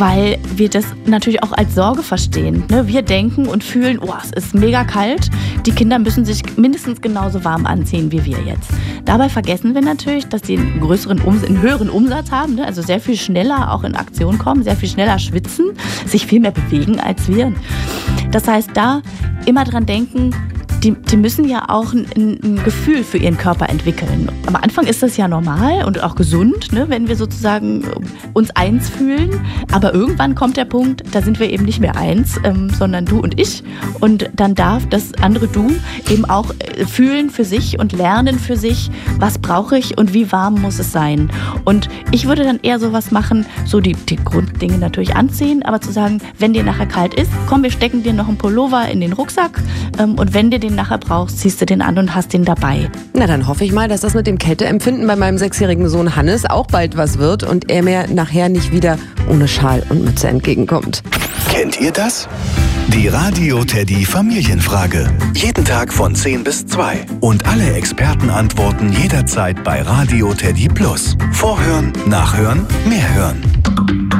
weil wir das natürlich auch als Sorge verstehen. Ne? Wir denken und fühlen, oh, es ist mega kalt. Die Kinder müssen sich mindestens genauso warm anziehen wie wir jetzt. Dabei vergessen wir natürlich, dass sie einen höheren Umsatz haben, ne? Also sehr viel schneller auch in Aktion kommen, sehr viel schneller schwitzen, sich viel mehr bewegen als wir. Das heißt, da immer dran denken, die müssen ja auch ein Gefühl für ihren Körper entwickeln. Am Anfang ist das ja normal und auch gesund, ne, wenn wir sozusagen uns eins fühlen. Aber irgendwann kommt der Punkt, da sind wir eben nicht mehr eins, sondern du und ich. Und dann darf das andere Du eben auch fühlen für sich und lernen für sich, was brauche ich und wie warm muss es sein. Und ich würde dann eher sowas machen, so die Grunddinge natürlich anziehen, aber zu sagen, wenn dir nachher kalt ist, komm, wir stecken dir noch einen Pullover in den Rucksack und wenn dir den nachher brauchst, ziehst du den an und hast den dabei. Na, dann hoffe ich mal, dass das mit dem Kälteempfinden bei meinem 6-jährigen Sohn Hannes auch bald was wird und er mir nachher nicht wieder ohne Schal und Mütze entgegenkommt. Kennt ihr das? Die Radio Teddy Familienfrage. Jeden Tag von 10 bis 2. Und alle Experten antworten jederzeit bei Radio Teddy Plus. Vorhören, nachhören, mehr hören.